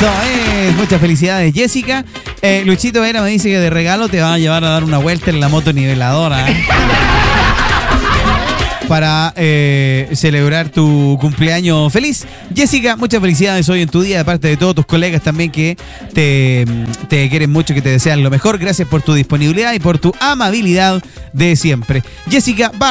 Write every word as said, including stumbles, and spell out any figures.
Eso es. Muchas felicidades, Jessica. Eh, Luchito Vera me dice que de regalo te va a llevar a dar una vuelta en la moto niveladora. ¿eh? Para eh, celebrar tu cumpleaños feliz. Jessica, muchas felicidades hoy en tu día de parte de todos tus colegas también que te, te quieren mucho, que te desean lo mejor. Gracias por tu disponibilidad y por tu amabilidad de siempre. Jessica, va